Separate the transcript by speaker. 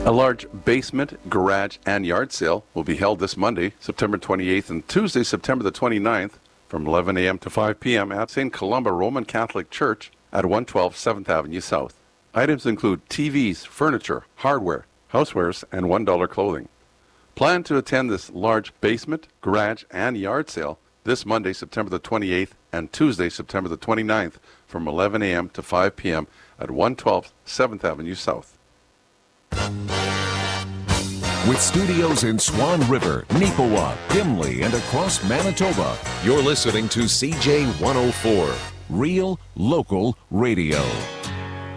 Speaker 1: A large basement, garage, and yard sale will be held this Monday, September 28th, and Tuesday, September the 29th, from 11 a.m. to 5 p.m. at St. Columba Roman Catholic Church at 112 7th Avenue South. Items include TVs, furniture, hardware, housewares, and $1 clothing. Plan to attend this large basement, garage, and yard sale this Monday, September the 28th, and Tuesday, September the 29th, from 11 a.m. to 5 p.m. at 112 7th Avenue South.
Speaker 2: With studios in Swan River, Neepawa, Gimli, and across Manitoba, you're listening to CJ 104, Real Local Radio.